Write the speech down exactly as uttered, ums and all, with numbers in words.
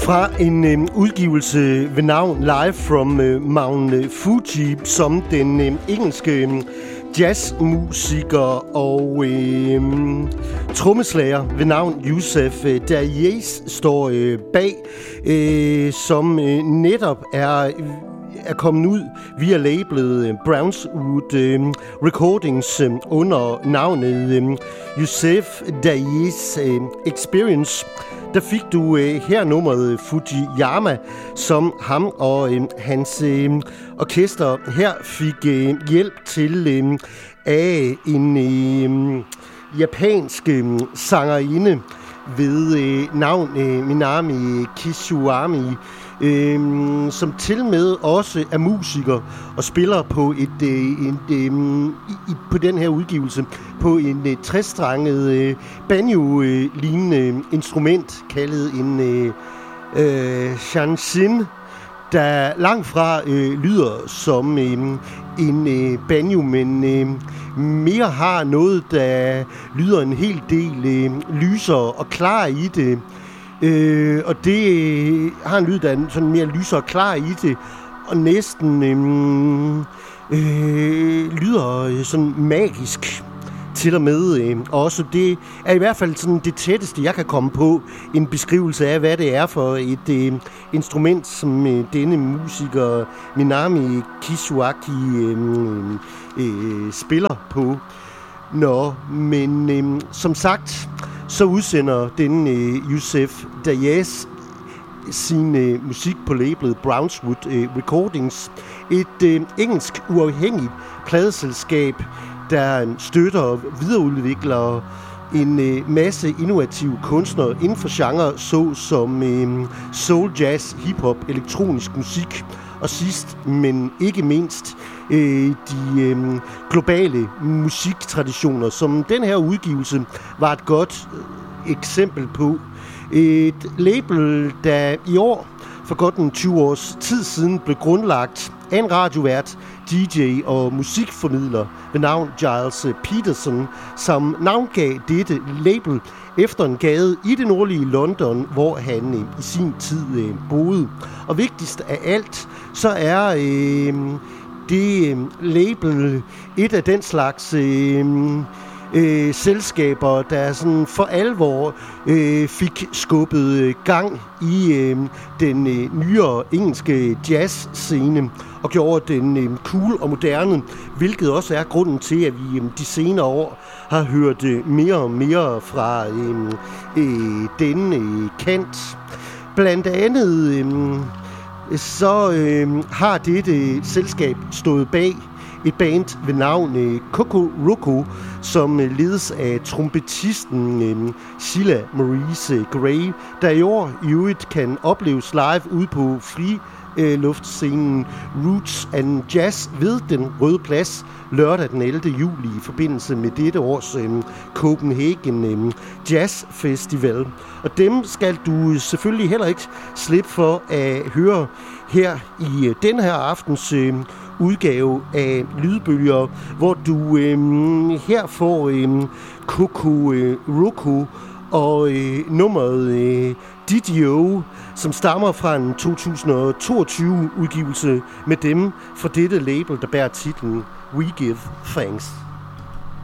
Fra en øh, udgivelse ved navn Live from øh, Mount Fuji, som den øh, engelske øh, jazzmusiker og øh, trommeslager ved navn Yousef øh, Dayes står øh, bag, øh, som øh, netop er... er kommet ud via labelet Brownswood øh, Recordings øh, under navnet øh, Yousef Dayes øh, Experience. Der fik du øh, her nummeret Fujiyama, som ham og øh, hans øh, orkester her fik øh, hjælp til øh, af en øh, japansk øh, sangerinde ved øh, navn øh, Minami Kishiwami, Øhm, som til med også er musiker og spiller på et, øh, et øh, i, på den her udgivelse på en øh, trestrenget øh, banjo-lignende øh, instrument kaldet en øh, øh, shansin, der langt fra øh, lyder som øh, en øh, banjo, men øh, mere har noget, der lyder en hel del øh, lysere og klar i det. Øh, og det øh, har en lyd, der er sådan mere lysere og klar i det, og næsten øh, øh, lyder sådan magisk til og med. Øh, også det er i hvert fald sådan det tætteste, jeg kan komme på en beskrivelse af, hvad det er for et øh, instrument, som øh, denne musiker Minami Kishiwaki øh, øh, spiller på. Nå, men øh, som sagt, så udsender den øh, Yousef Dayes sin øh, musik på labelet Brownswood øh, Recordings, et øh, engelsk uafhængigt pladeselskab, der støtter og videreudvikler en øh, masse innovative kunstnere inden for genre, såsom øh, soul, jazz, hiphop, elektronisk musik, og sidst, men ikke mindst, øh, de øh, globale musiktraditioner, som den her udgivelse var et godt øh, eksempel på. Et label, der i år for godt en tyve års tid siden blev grundlagt af en radiovært, D J og musikformidler ved navn Giles Peterson, som navngav dette label efter en gade i det nordlige London, hvor han øh, i sin tid øh, boede. Og vigtigst af alt, så er øh, det øh, label et af den slags øh, øh, selskaber, der sådan for alvor øh, fik skubbet gang i øh, den øh, nyere engelske jazzscene og gjorde den øh, cool og moderne, hvilket også er grunden til, at vi øh, de senere år har hørt øh, mere og mere fra øh, øh, denne øh, kant. Blandt andet øh, så øh, har dette selskab stået bag et band ved navn øh, Kokoroko, som øh, ledes af trompetisten øh, Sheila Maurice Gray, der i år i øvrigt kan opleves live ude på fri øh, luftscenen Roots and Jazz ved Den Røde Plads lørdag den ellevte juli i forbindelse med dette års øh, Copenhagen øh, Jazz Festival. Og dem skal du selvfølgelig heller ikke slippe for at høre her i øh, den her aftens øh, udgave af Lydbølger, hvor du øh, her får øh, Kokoroko og øh, nummeret øh, Didio, som stammer fra en to tusind og toogtyve udgivelse med dem fra dette label, der bærer titlen We Give Thanks.